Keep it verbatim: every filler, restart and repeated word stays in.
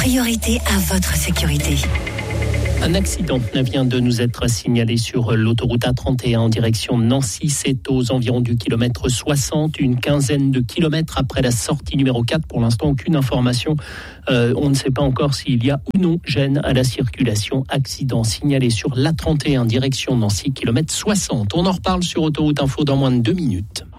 priorité à votre sécurité. Un accident vient de nous être signalé sur l'autoroute A trente et un en direction Nancy. C'est aux environs du kilomètre soixante, une quinzaine de kilomètres après la sortie numéro quatre. Pour l'instant, aucune information. Euh, on ne sait pas encore s'il y a ou non gêne à la circulation. Accident signalé sur l'A trente et un direction Nancy, kilomètre soixante. On en reparle sur Autoroute Info dans moins de deux minutes.